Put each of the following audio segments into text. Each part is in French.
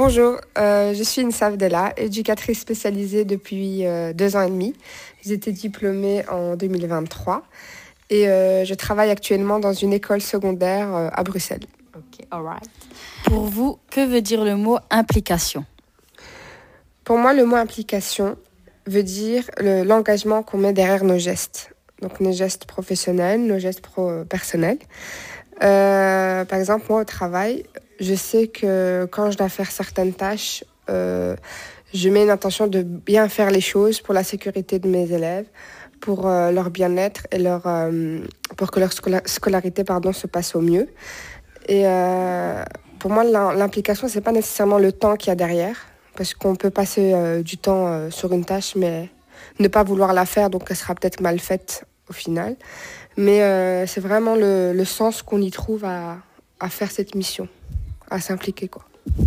Bonjour, je suis Insa Abdella, éducatrice spécialisée depuis 2 ans et demi. J'ai été diplômée en 2023 et je travaille actuellement dans une école secondaire à Bruxelles. Ok, alright. Pour vous, que veut dire le mot implication? Pour moi, le mot implication veut dire l'engagement qu'on met derrière nos gestes. Donc nos gestes professionnels, nos gestes personnels. Par exemple, moi au travail, je sais que quand je dois faire certaines tâches, je mets une intention de bien faire les choses pour la sécurité de mes élèves, pour leur bien-être et pour que leur scolarité se passe au mieux. Et pour moi, l'implication, c'est pas nécessairement le temps qu'il y a derrière, parce qu'on peut passer du temps sur une tâche, mais ne pas vouloir la faire, donc elle sera peut-être mal faite au final. Mais c'est vraiment le sens qu'on y trouve à faire cette mission, à s'impliquer, quoi.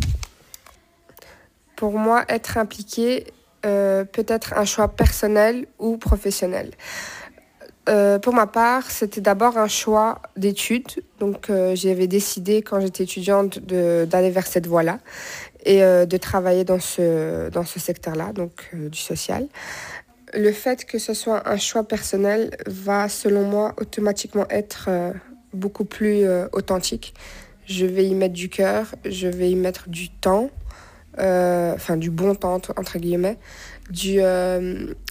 Pour moi, être impliqué peut être un choix personnel ou professionnel. Pour ma part, c'était d'abord un choix d'études. Donc, j'avais décidé quand j'étais étudiante d'aller vers cette voie-là et de travailler dans ce secteur-là, donc du social. Le fait que ce soit un choix personnel va, selon moi, automatiquement être beaucoup plus authentique. Je vais y mettre du cœur, je vais y mettre du temps, enfin du bon temps entre guillemets,